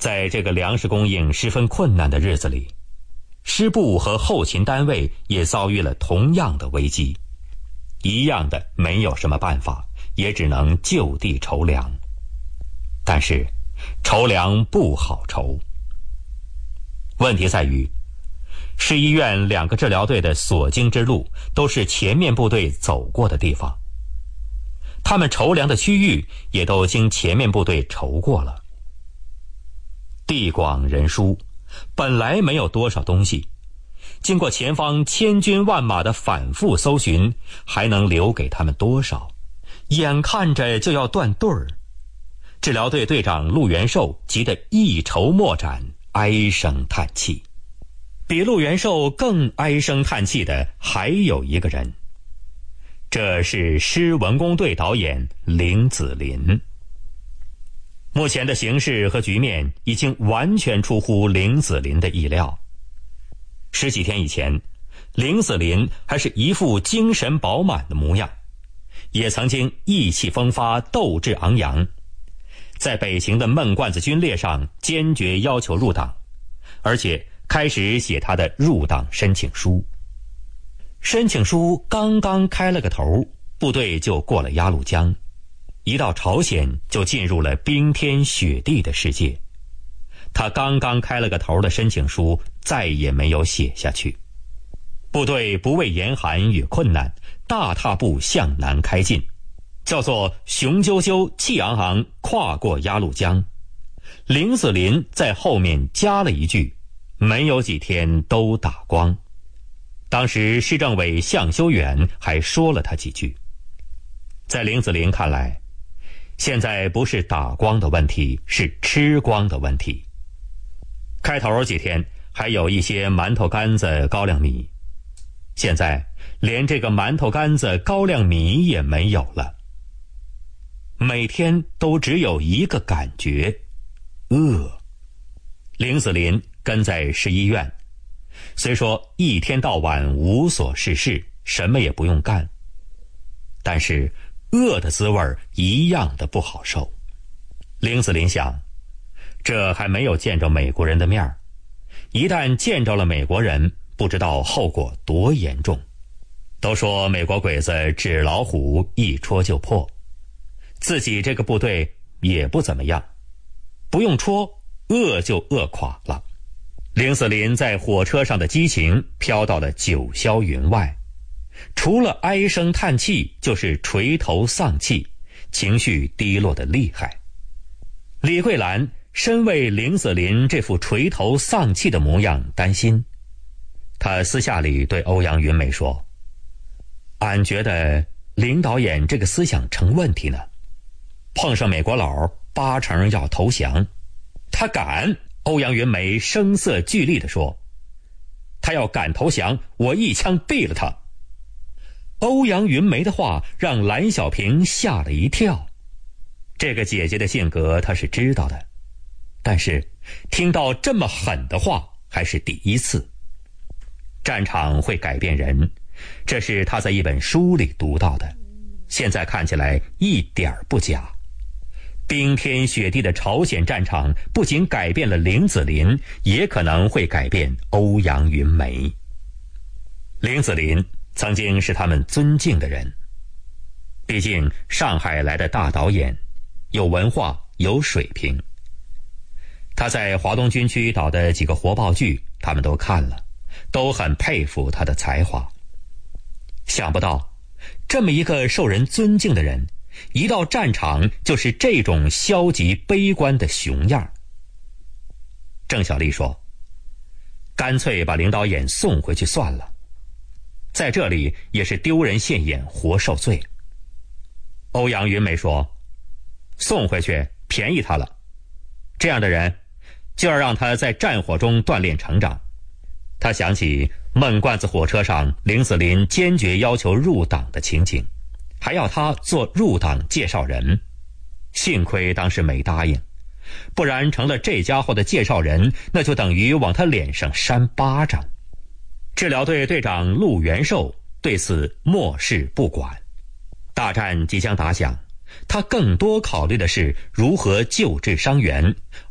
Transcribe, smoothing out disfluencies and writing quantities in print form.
在这个粮食供应十分困难的日子里，师部和后勤单位也遭遇了同样的危机，一样的没有什么办法，也只能就地筹粮。但是筹粮不好筹，问题在于市医院2个治疗队的所经之路都是前面部队走过的地方，他们筹粮的区域也都经前面部队筹过了。地广人疏，本来没有多少东西，经过前方千军万马的反复搜寻，还能留给他们多少？眼看着就要断队儿，治疗队队长陆元寿急得一筹莫展，唉声叹气。比陆元寿更唉声叹气的还有一个人，这是师文工队导演林子霖。目前的形势和局面已经完全出乎林子霖的意料。10几天以前，林子霖还是一副精神饱满的模样，也曾经意气风发，斗志昂扬，在北行的闷罐子军列上坚决要求入党，而且开始写他的入党申请书。申请书刚刚开了个头，部队就过了鸭绿江，一到朝鲜就进入了冰天雪地的世界。他刚刚开了个头的申请书再也没有写下去。部队不畏严寒与困难，大踏步向南开进，叫做雄赳赳气昂昂跨过鸭绿江。林子霖在后面加了一句，没有几天都打光。当时市政委向修远还说了他几句。在林子霖看来，现在不是打光的问题，是吃光的问题。开头几天还有一些馒头干子高粱米，现在连这个馒头干子高粱米也没有了。每天都只有一个感觉，饿。林子霖跟在市医院，虽说一天到晚无所事事，什么也不用干，但是饿的滋味一样的不好受。林子霖想，这还没有见着美国人的面，一旦见着了美国人，不知道后果多严重。都说美国鬼子纸老虎一戳就破，自己这个部队也不怎么样，不用戳，饿就饿垮了。林子霖在火车上的激情飘到了九霄云外，除了唉声叹气就是垂头丧气，情绪低落的厉害。李桂兰深为林子霖这副垂头丧气的模样担心，他私下里对欧阳云梅说，俺觉得林导演这个思想成问题呢，碰上美国佬80%要投降。他敢？欧阳云梅声色俱厉地说，他要敢投降，我一枪毙了他。欧阳云梅的话让蓝小平吓了一跳，这个姐姐的性格他是知道的，但是听到这么狠的话还是第一次。战场会改变人，这是他在一本书里读到的，现在看起来一点不假。冰天雪地的朝鲜战场不仅改变了林子霖，也可能会改变欧阳云梅。林子霖曾经是他们尊敬的人，毕竟上海来的大导演，有文化有水平。他在华东军区导的几个活报剧他们都看了，都很佩服他的才华。想不到这么一个受人尊敬的人，一到战场就是这种消极悲观的熊样。郑小丽说，干脆把林导演送回去算了，在这里也是丢人现眼，活受罪。欧阳云梅说，送回去便宜他了，这样的人就要让他在战火中锻炼成长。他想起闷罐子火车上林子霖坚决要求入党的情景，还要他做入党介绍人，幸亏当时没答应，不然成了这家伙的介绍人，那就等于往他脸上扇巴掌。治疗队队长陆元寿对此漠视不管。大战即将打响，他更多考虑的是如何救治伤员，